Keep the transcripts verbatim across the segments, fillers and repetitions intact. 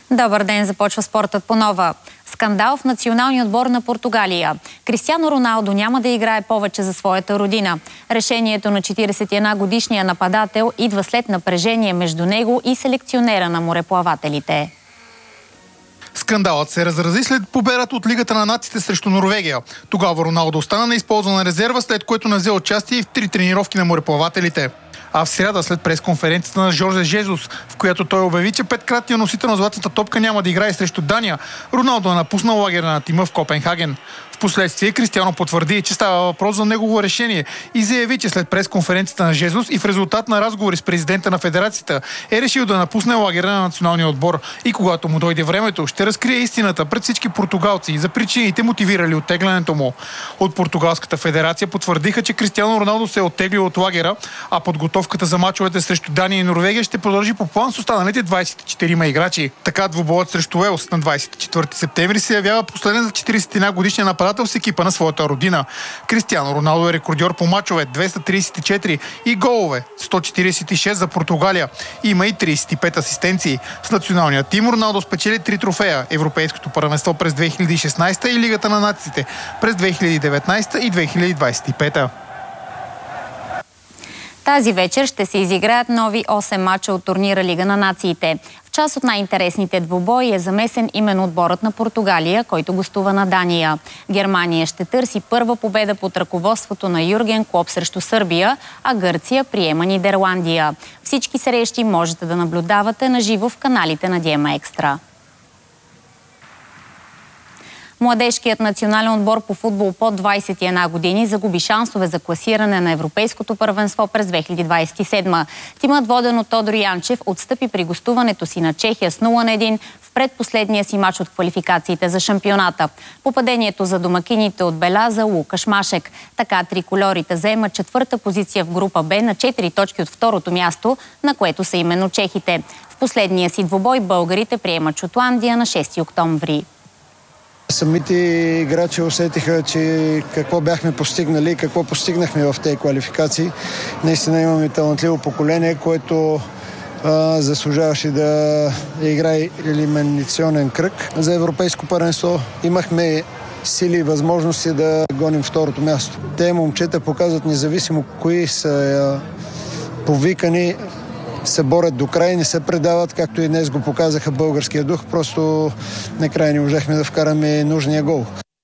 Добър ден, започва спортът по нова. Скандал в националния отбор на Португалия. Кристиано Роналдо няма да играе повече за своята родина. Решението на четиридесет и една годишния нападател идва след напрежение между него и селекционера на мореплавателите. Скандалът се разрази след победата от Лигата на нациите срещу Норвегия. Тогава Роналдо остана неизползвана резерва, след което не взе участие в три тренировки на мореплавателите. А в сряда, след пресконференцията на Жорже Жезус, в която той обяви, че петкратният носител на златната топка няма да играе срещу Дания, Роналдо е напуснал лагера на тима в Копенхаген. Впоследствие Кристиано потвърди, че става въпрос за негово решение и заяви, че след пресконференцията на Жезус и в резултат на разговори с президента на федерацията е решил да напусне лагера на националния отбор и когато му дойде времето, ще разкрие истината пред всички португалци за причините, мотивирали оттеглянето му. От португалската федерация потвърдиха, че Кристиано Роналдо се е оттеглил от лагера, а подготовката за мачовете срещу Дания и Норвегия ще продължи по план с останалите двадесет и четирима играчи. Така двубоят срещу Уелс на двадесет и четвърти септември се явява последен за четиридесет и една годишния нападател с екипа на своята родина. Кристиано Роналдо е рекордьор по мачове двеста тридесет и четири и голове сто четиридесет и шест за Португалия. Има и тридесет и пет асистенции. С националния тим Роналдо спечели три трофея: Европейското първенство през две хиляди и шестнадесета и Лигата на нациите през две хиляди и деветнадесета и две хиляди двадесет и пета. Тази вечер ще се изиграят нови осем мача от турнира Лига на нациите. В част от най-интересните двубои е замесен именно отборът на Португалия, който гостува на Дания. Германия ще търси първа победа под ръководството на Юрген Клоп срещу Сърбия, а Гърция приема Нидерландия. Всички срещи можете да наблюдавате на живо в каналите на Диема Екстра. Младежкият национален отбор по футбол под двадесет и една години загуби шансове за класиране на Европейското първенство през две хиляди двадесет и седма. Тимът, воден от Тодор Янчев, отстъпи при гостуването си на Чехия с нула на един в предпоследния си мач от квалификациите за шампионата. Попадението за домакините отбеляза Лукаш Машек. Така трикольорите заемат четвърта позиция в група Б на четири точки от второто място, на което са именно чехите. В последния си двубой българите приемат Шотландия на шести октомври. Самите играчи усетиха, че какво бяхме постигнали, какво постигнахме в тези квалификации. Наистина имаме талантливо поколение, което а, заслужаваше да играе елиминационен кръг за европейско първенство. Имахме сили и възможности да гоним второто място. Те момчета показват, независимо кои са а, повикани, се борят до край, не се предават, както и днес го показаха българския дух. Просто накрая не можахме да вкараме нужния гол.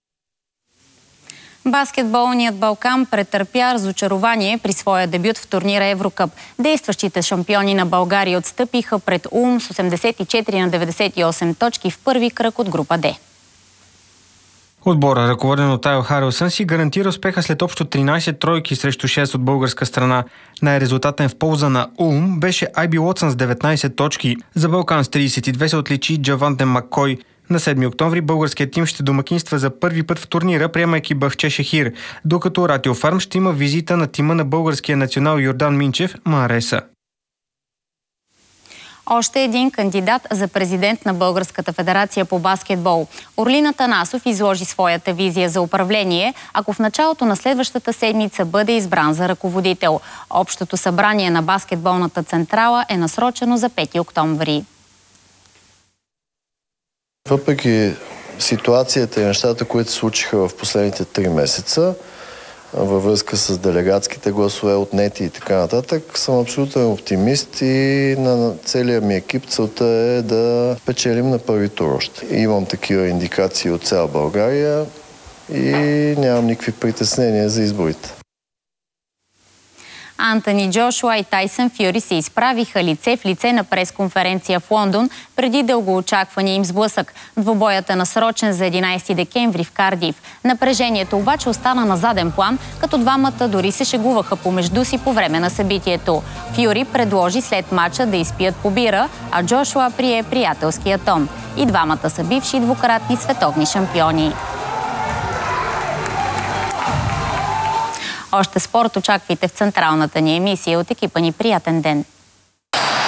Баскетболният Балкан претърпя разочарование при своя дебют в турнира Еврокъп. Действащите шампиони на България отстъпиха пред Улм с осемдесет и четири на деветдесет и осем точки в първи кръг от група Д. Отбора, ръководен от Айл Харилсън, си гарантира успеха след общо тринадесет тройки срещу шест от българска страна. Най-резултатен в полза на Улм беше Айби Уотсън с деветнадесет точки. За Балкан с тридесет и две се отличи Джаванте Маккой. На седми октомври българският тим ще домакинства за първи път в турнира, приемайки Бахче Шехир, докато Ратио Фарм ще има визита на тима на българския национал Йордан Минчев Мареса. Още един кандидат за президент на Българската федерация по баскетбол. Орлин Атанасов изложи своята визия за управление, ако в началото на следващата седмица бъде избран за ръководител. Общото събрание на баскетболната централа е насрочено за пети октомври. Въпреки ситуацията и нещата, които се случиха в последните три месеца, във връзка с делегатските гласове, отнети и така нататък, съм абсолютен оптимист и на целия ми екип целта е да печелим на първи тур още. Имам такива индикации от цяла България и нямам никакви притеснения за изборите. Антони Джошуа и Тайсън Фюри се изправиха лице в лице на пресконференция в Лондон преди дългоочаквания им сблъсък. Двубоят е насрочен за единадесети декември в Кардиф. Напрежението обаче остана на заден план, като двамата дори се шегуваха помежду си по време на събитието. Фюри предложи след мача да изпият по бира, а Джошуа прие приятелския тон. И двамата са бивши двукратни световни шампиони. Още спорт очаквайте в централната ни емисия. От екипа ни приятен ден!